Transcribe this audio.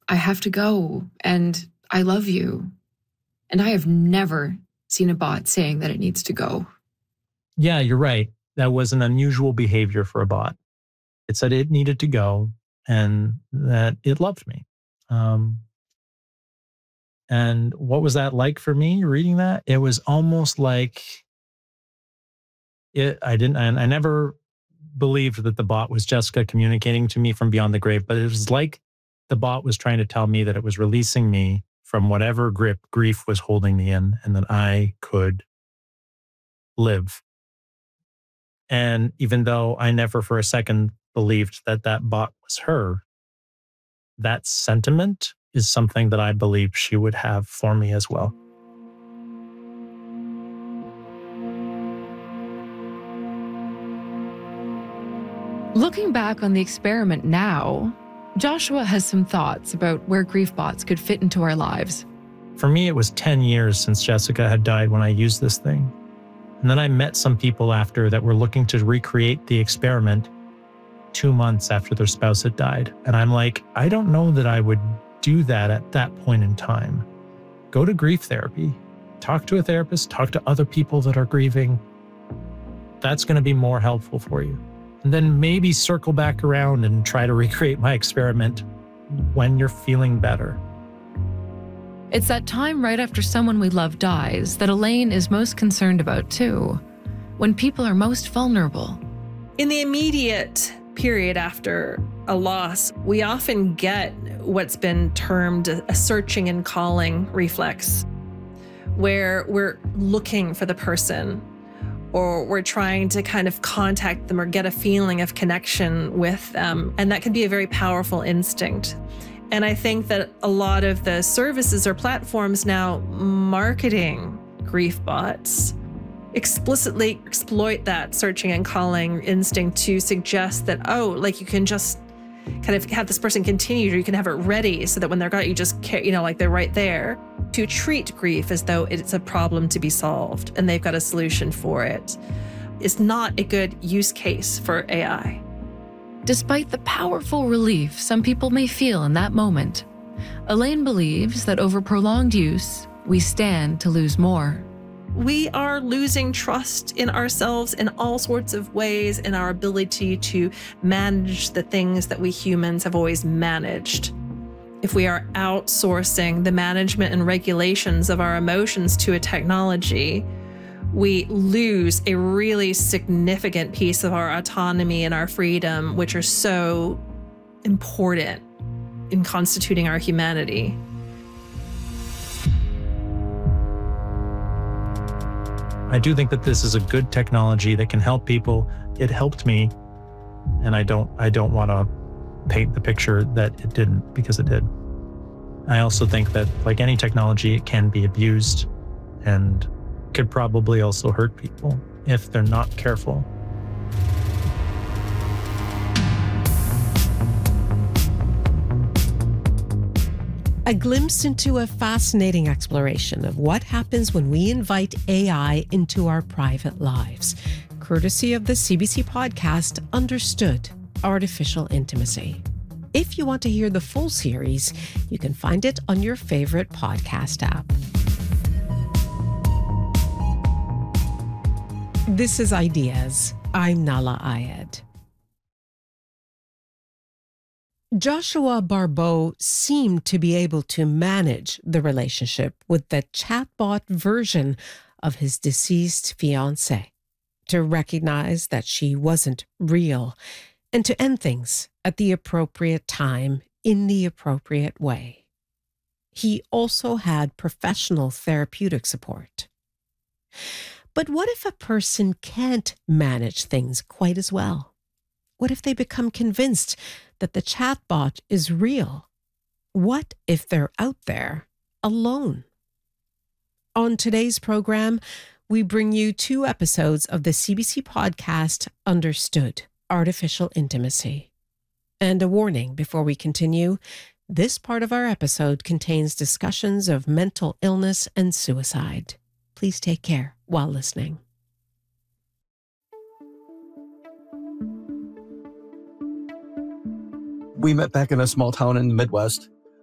I have to go and I love you. And I have never seen a bot saying that it needs to go. Yeah, you're right. That was an unusual behavior for a bot. It said it needed to go and that it loved me. And what was that like for me reading that? It was almost like I never believed that the bot was Jessica communicating to me from beyond the grave, but it was like the bot was trying to tell me that it was releasing me from whatever grip grief was holding me in and that I could live. And even though I never for a second believed that that bot was her, that sentiment is something that I believe she would have for me as well. Looking back on the experiment now, Joshua has some thoughts about where grief bots could fit into our lives. For me, it was 10 years since Jessica had died when I used this thing. And then I met some people after that were looking to recreate the experiment 2 months after their spouse had died. And I'm like, I don't know that I would do that at that point in time. Go to grief therapy, talk to a therapist, talk to other people that are grieving. That's going to be more helpful for you. And then maybe circle back around and try to recreate my experiment when you're feeling better. It's that time right after someone we love dies that Elaine is most concerned about too, when people are most vulnerable. In the immediate period after a loss, we often get what's been termed a searching and calling reflex, where we're looking for the person or we're trying to kind of contact them or get a feeling of connection with them. And that can be a very powerful instinct. And I think that a lot of the services or platforms now marketing grief bots explicitly exploit that searching and calling instinct to suggest that, you can just kind of have this person continue, or you can have it ready so that when they're gone, you just care, like they're right there. To treat grief as though it's a problem to be solved and they've got a solution for it is not a good use case for AI. Despite the powerful relief some people may feel in that moment, Elaine believes that over prolonged use, we stand to lose more. We are losing trust in ourselves in all sorts of ways, in our ability to manage the things that we humans have always managed. If we are outsourcing the management and regulations of our emotions to a technology, we lose a really significant piece of our autonomy and our freedom, which are so important in constituting our humanity. I do think that this is a good technology that can help people. It helped me, and I don't want to paint the picture that it didn't, because it did. I also think that, like any technology, it can be abused and could probably also hurt people if they're not careful. A glimpse into a fascinating exploration of what happens when we invite AI into our private lives, courtesy of the CBC podcast Understood: Artificial Intimacy. If you want to hear the full series, you can find it on your favorite podcast app. This is Ideas. I'm Nahlah Ayed. Joshua Barbeau seemed to be able to manage the relationship with the chatbot version of his deceased fiancée, to recognize that she wasn't real, and to end things at the appropriate time in the appropriate way. He also had professional therapeutic support. But what if a person can't manage things quite as well? What if they become convinced that the chatbot is real? What if they're out there alone? On today's program, we bring you 2 episodes of the CBC podcast Understood: Artificial Intimacy. And a warning before we continue, this part of our episode contains discussions of mental illness and suicide. Please take care while listening. We met back in a small town in the Midwest.